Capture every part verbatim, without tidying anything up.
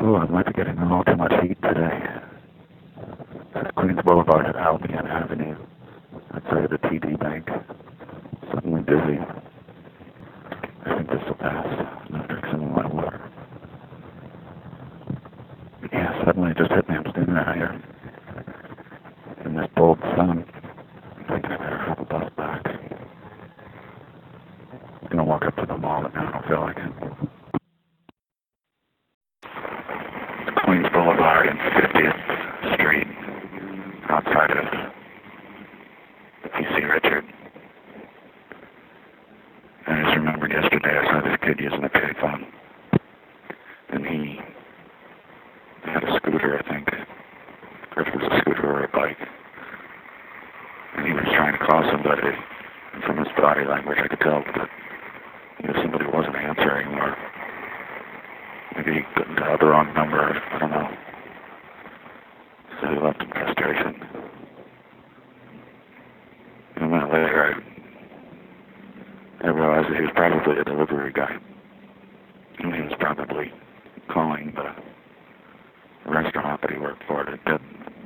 Ooh, I might be getting a little too much heat today. At Queens Boulevard at Albion Avenue, outside of the T D Bank. Suddenly dizzy. I think this will pass. I'm gonna drink some of my water. Yeah, suddenly it just hit me. I'm standing out here in this bold sun. I'm thinking I better have a bus back. I'm gonna walk up to the mall, but now I don't feel like it. Queens Boulevard and fiftieth Street, outside of P C Richard. I just remembered yesterday I saw this kid using a payphone, and he had a scooter, I think, or if it was a scooter or a bike, and he was trying to call somebody, and from his body language I could tell that you know, somebody wasn't answering, or maybe he couldn't dial the wrong number, I don't know. So he left in frustration. And a minute later, I, I realized that he was probably a delivery guy. And he was probably calling the restaurant that he worked for to get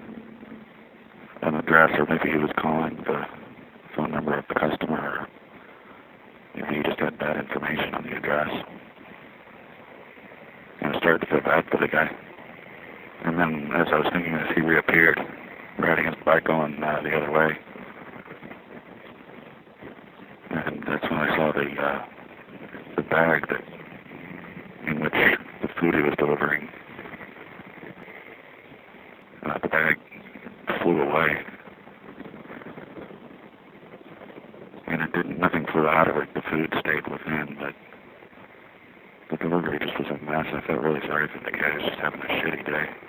an address, or maybe he was calling the phone number of the customer, or maybe he just had bad information on the address. And I started to feel bad for the guy. And then, as I was thinking this, he reappeared, riding his bike going uh, the other way. And that's when I saw the uh, the bag that in which the food he was delivering. Uh, the bag flew away, and it didn't. Nothing flew out of it. The food stayed within, but the delivery just was a mess. I felt really sorry for the guy who was just having a shitty day.